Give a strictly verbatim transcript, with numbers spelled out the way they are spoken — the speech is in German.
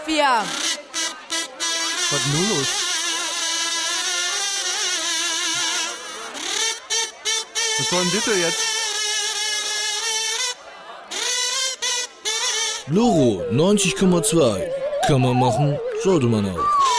vier. Was ist nun los? Was soll denn das jetzt? Loro neunzig Komma zwei. Kann man machen, sollte man auch.